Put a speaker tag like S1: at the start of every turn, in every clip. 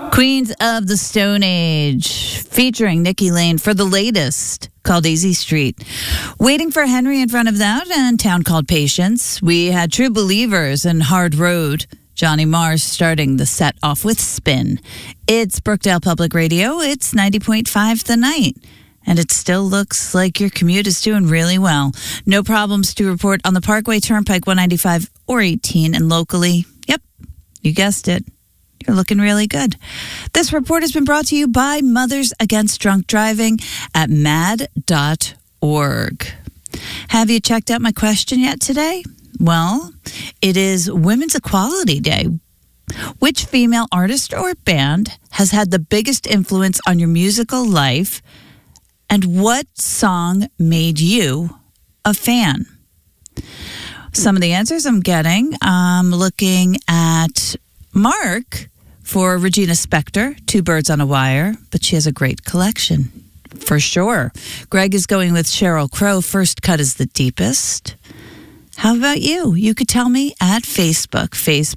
S1: Queens of the Stone Age, featuring Nikki Lane for the latest, called Easy Street. Waiting for Henry in front of that, and Town Called Patience. We had True Believers and Hard Road. Johnny Marr starting the set off with Spin. It's Brookdale Public Radio. It's 90.5 The Night. And it still looks like your commute is doing really well. No problems to report on the Parkway, Turnpike, 195 or 18. And locally, yep, you guessed it. You're looking really good. This report has been brought to you by Mothers Against Drunk Driving at mad.org. Have you checked out my question yet today? Well, it is Women's Equality Day. Which female artist or band has had the biggest influence on your musical life? And what song made you a fan? Some of the answers I'm getting, I'm looking at Mark for Regina Spektor, Two Birds on a Wire, but she has a great collection, for sure. Greg is going with Sheryl Crow, First Cut is the Deepest. How about you? You could tell me at Facebook,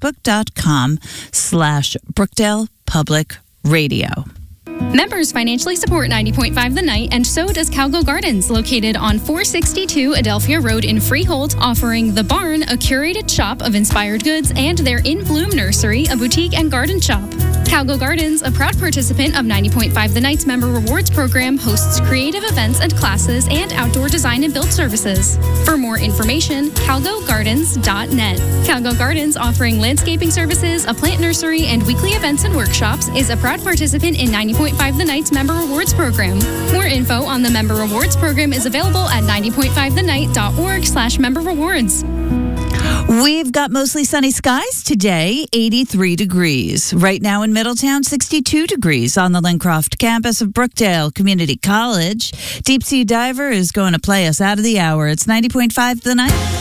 S1: facebook.com/Brookdale Public Radio.
S2: Members financially support 90.5 The Night, and so does Calgo Gardens, located on 462 Adelphia Road in Freehold, offering The Barn, a curated shop of inspired goods, and their In Bloom Nursery, a boutique and garden shop. Calgo Gardens, a proud participant of 90.5 The Night's Member Rewards program, hosts creative events and classes and outdoor design and build services. For more information, calgogardens.net. Calgo Gardens, offering landscaping services, a plant nursery, and weekly events and workshops, is a proud participant in 90.5 The Night's Member Rewards program. More info on the Member Rewards program is available at 90.5thennight.org/member rewards.
S1: We've got mostly sunny skies today, 83 degrees. Right now in Middletown, 62 degrees on the Lincroft campus of Brookdale Community College. Deep Sea Diver is going to play us out of the hour. It's 90.5 The Night.